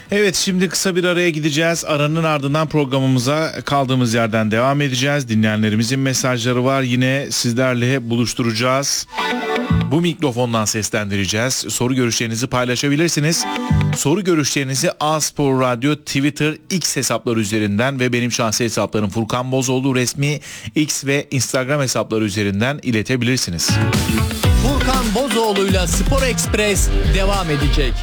Evet, şimdi kısa bir araya gideceğiz. Aranın ardından programımıza kaldığımız yerden devam edeceğiz. Dinleyenlerimizin mesajları var. Yine sizlerle buluşturacağız. Bu mikrofondan seslendireceğiz. Soru görüşlerinizi paylaşabilirsiniz. Soru görüşlerinizi A-Spor Radyo Twitter, X hesapları üzerinden ve benim şahsi hesaplarım Furkan Bozoğlu resmi X ve Instagram hesapları üzerinden iletebilirsiniz. Furkan Bozoğlu'yla Spor Express devam edecek.